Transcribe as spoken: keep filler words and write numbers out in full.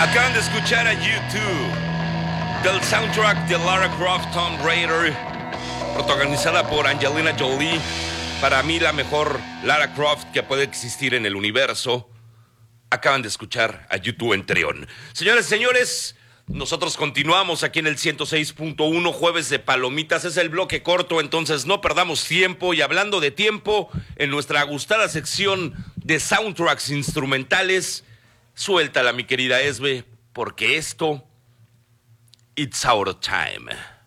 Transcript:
Acaban de escuchar a U dos del soundtrack de Lara Croft Tomb Raider, protagonizada por Angelina Jolie. Para mí la mejor Lara Croft que puede existir en el universo. Acaban de escuchar a U dos en Trión. Señores y señores, nosotros continuamos aquí en el ciento seis punto uno, jueves de palomitas. Es el bloque corto, entonces no perdamos tiempo. Y hablando de tiempo, en nuestra gustada sección de soundtracks instrumentales, suéltala, mi querida Esbe, porque esto, it's out of time.